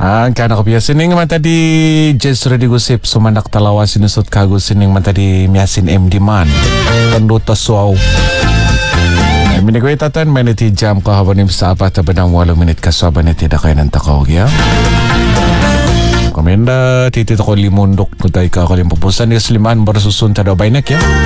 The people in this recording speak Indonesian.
Kana ko biya sining man tadi Jess ready gusip sumanak talawa sinusot kago sining man tadi miasin MD man kanduta suaw. Minigway tatan meniti jam ko habanim sa 4 benang 8 menit kasaba ni tidak kayo ng takaw ya. Komenda titito ko limundok kuday ka kalim pupusan ni Sliman baru susun tada bainak ya.